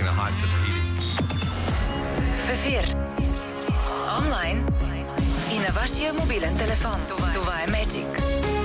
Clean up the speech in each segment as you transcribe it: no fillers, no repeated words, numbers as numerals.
the height to the heating. В ефир. Онлайн и на вашия мобилен телефон. Това е Magic.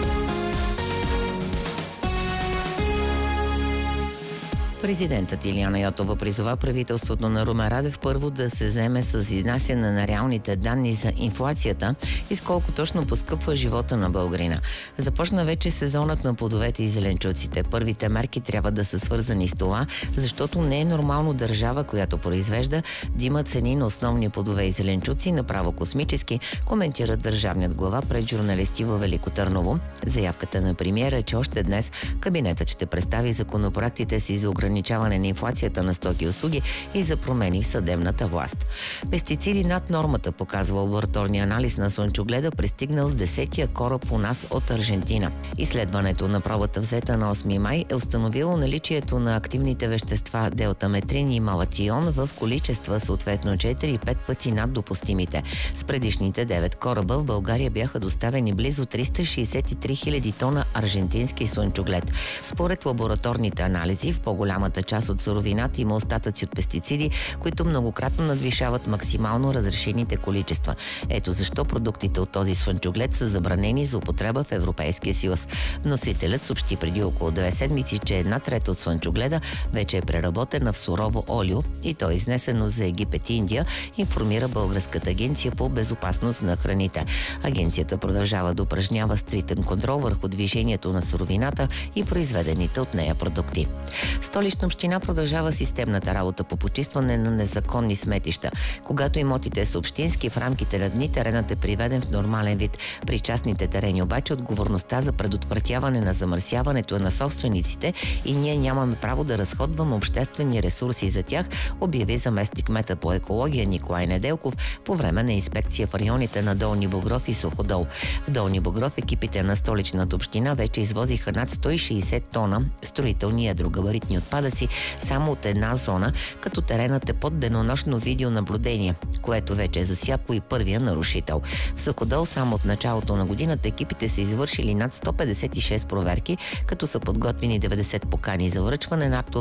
Президентът Илияна Йотова призова правителството на Румен Радев първо да се вземе с изнасяне на реалните данни за инфлацията и с колко точно поскъпва живота на българина. Започна вече сезонът на плодовете и зеленчуците. Първите мерки трябва да са свързани с това, защото не е нормално държава, която произвежда, да има цени на основни плодове и зеленчуци направо космически, коментира държавният глава пред журналисти във Велико Търново. Заявката на премиера е, че още днес кабинетът ще представи законопроектите си за ограничаване на инфлацията на стоки и услуги и за промени в съдебната власт. Пестициди над нормата, показва лабораторния анализ на слънчогледа, пристигнал с 10-тия кораб у нас от Аржентина. Изследването на пробата, взета на 8 май, е установило наличието на активните вещества делтаметрин и малатион в количества съответно 4 и 5 пъти над допустимите. С предишните 9 кораба в България бяха доставени близо 363 000 тона аржентински слънчоглед. Според лабораторните анализи, в по-голямата част от суровината има остатъци от пестициди, които многократно надвишават максимално разрешените количества. Ето защо продуктите от този слънчоглед са забранени за употреба в Европейския съюз. Вносителят съобщи преди около 2 седмици, че 1/3 от слънчогледа вече е преработена в сурово олио и то е изнесено за Египет и Индия, информира Българската агенция по безопасност на храните. Агенцията продължава да упражнява стриктен контрол върху движението на суровината и произведените от нея продукти. Столична община продължава системната работа по почистване на незаконни сметища. Когато имотите са общински, в рамките на дни теренът е приведен в нормален вид. При частните терени обаче отговорността за предотвратяване на замърсяването е на собствениците и ние нямаме право да разходваме обществени ресурси за тях, обяви заместник-кмета по екология Николай Неделков по време на инспекция в районите на Долни Богров и Суходол. В Долни Богров екипите на столичната община вече извозиха над 160 тона строителни едрогабаритни отпадъци само от една зона, като теренът е под денонощно видеонаблюдение, което вече е засякло и първия нарушител. В Суходол само от началото на годината екипите са извършили над 156 проверки, като са подготвени 90 покани за връчване на актове